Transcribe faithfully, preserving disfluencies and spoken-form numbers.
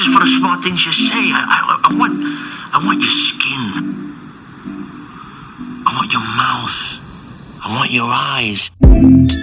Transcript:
just for the smart things you say. I, I, I want, I want your skin. I want your mouth. I want your eyes.